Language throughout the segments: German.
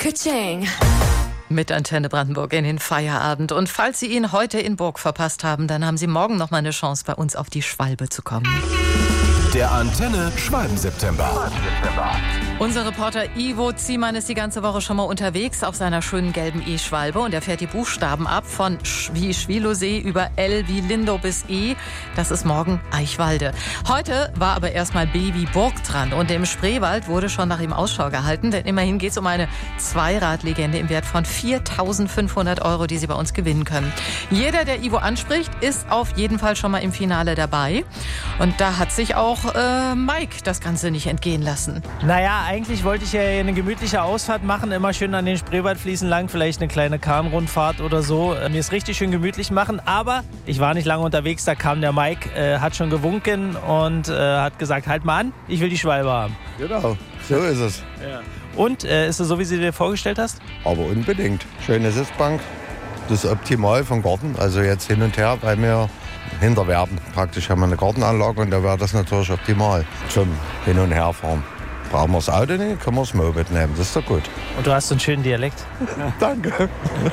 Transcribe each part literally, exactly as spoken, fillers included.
Ka-ching. Mit Antenne Brandenburg in den Feierabend. Und falls Sie ihn heute in Burg verpasst haben, dann haben Sie morgen noch mal eine Chance, bei uns auf die Schwalbe zu kommen. Der Antenne Schwalben-September. Unser Reporter Ivo Ziemann ist die ganze Woche schon mal unterwegs auf seiner schönen gelben E-Schwalbe und er fährt die Buchstaben ab von Sch wie Schwilosee über L wie Lindo bis E. Das ist morgen Eichwalde. Heute war aber erstmal B wie Burg dran und im Spreewald wurde schon nach ihm Ausschau gehalten, denn immerhin geht es um eine Zweiradlegende im Wert von viertausendfünfhundert Euro, die Sie bei uns gewinnen können. Jeder, der Ivo anspricht, ist auf jeden Fall schon mal im Finale dabei und da hat sich auch äh, Mike das Ganze nicht entgehen lassen. Naja, eigentlich wollte ich ja eine gemütliche Ausfahrt machen, immer schön an den Spreewaldfliesen lang, vielleicht eine kleine Kahnrundfahrt oder so. Mir ist richtig schön gemütlich machen, aber ich war nicht lange unterwegs, da kam der Mike, äh, hat schon gewunken und äh, hat gesagt, halt mal an, ich will die Schwalbe haben. Genau, so ist es. Ja. Und, äh, ist es so, wie du dir vorgestellt hast? Aber unbedingt. Schöne Sitzbank, das ist optimal vom Garten, also jetzt hin und her bei mir hinterwerben. Praktisch haben wir eine Gartenanlage und da wäre das natürlich optimal zum Hin- und Herfahren. Brauchen wir das Auto nicht, können wir das Moped nehmen, das ist doch gut. Und du hast so einen schönen Dialekt. Danke.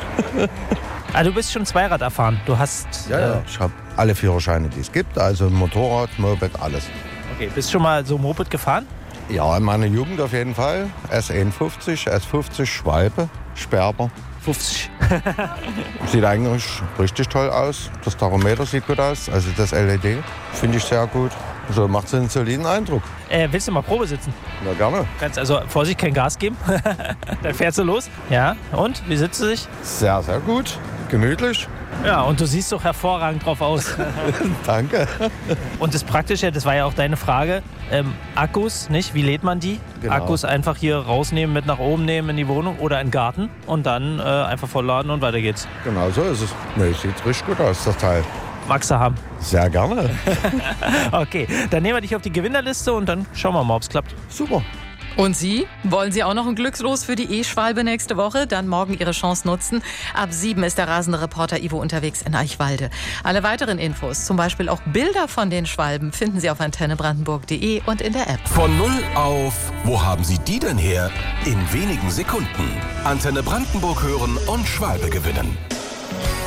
Ah, du bist schon Zweirad erfahren. Du hast... Ja, ja. Ich habe alle Führerscheine, die es gibt, also Motorrad, Moped, alles. Okay, bist du schon mal so Moped gefahren? Ja, in meiner Jugend auf jeden Fall. S einundfünfzig, S fünfzig, Schwalbe, Sperber. fünfzig. Sieht eigentlich richtig toll aus. Das Tachometer sieht gut aus, also das L E D finde ich sehr gut. So macht es einen soliden Eindruck. Äh, willst du mal Probe sitzen? Na gerne. Kannst also Vorsicht, kein Gas geben. Dann fährst du los. Ja, und? Wie sitzt du dich? Sehr, sehr gut. Gemütlich. Ja, und du siehst doch hervorragend drauf aus. Danke. Und das Praktische, das war ja auch deine Frage, ähm, Akkus, nicht? Wie lädt man die? Genau. Akkus einfach hier rausnehmen, mit nach oben nehmen in die Wohnung oder in den Garten und dann äh, einfach vollladen und weiter geht's. Genau so ist es. Nee, sieht richtig gut aus, das Teil. Magst du haben? Sehr gerne. Okay, dann nehmen wir dich auf die Gewinnerliste und dann schauen wir mal, ob es klappt. Super. Und Sie? Wollen Sie auch noch ein Glückslos für die E-Schwalbe nächste Woche? Dann morgen Ihre Chance nutzen. Ab sieben ist der rasende Reporter Ivo unterwegs in Eichwalde. Alle weiteren Infos, zum Beispiel auch Bilder von den Schwalben, finden Sie auf antenne brandenburg punkt de und in der App. Von null auf, wo haben Sie die denn her? In wenigen Sekunden. Antenne Brandenburg hören und Schwalbe gewinnen.